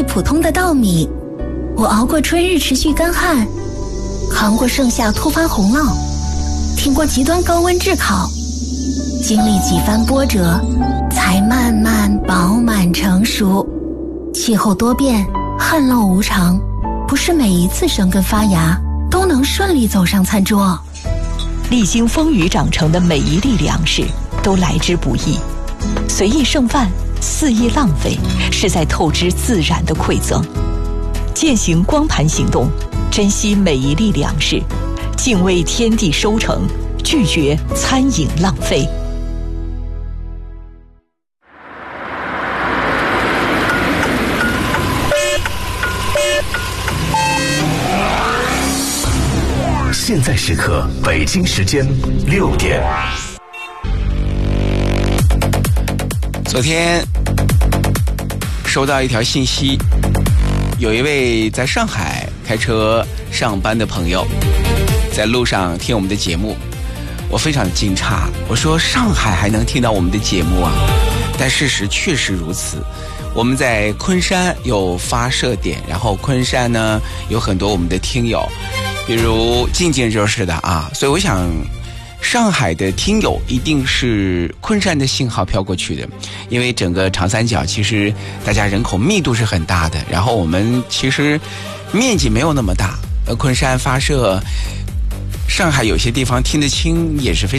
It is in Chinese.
普通的稻米，我熬过春日持续干旱，扛过盛夏突发洪涝，挺过极端高温炙烤，经历几番波折，才慢慢饱满成熟。气候多变，旱涝无常，不是每一次生根发芽都能顺利走上餐桌。 历经风雨长成的每一粒粮食都来之不易，随意剩饭，肆意浪费，是在透支自然的馈赠。践行光盘行动，珍惜每一粒粮食，敬畏天地收成，拒绝餐饮浪费。 现在时刻，北京时间6点。 昨天收到一条信息，有一位在上海开车上班的朋友在路上听我们的节目，我非常惊诧，我说上海还能听到我们的节目啊？但事实确实如此，我们在昆山有发射点，然后昆山呢有很多我们的听友，比如静静就是的啊，所以我想上海的听友一定是昆山的信号飘过去的，因为整个长三角其实大家人口密度是很大的，然后我们其实面积没有那么大，昆山发射，上海有些地方听得清也是非常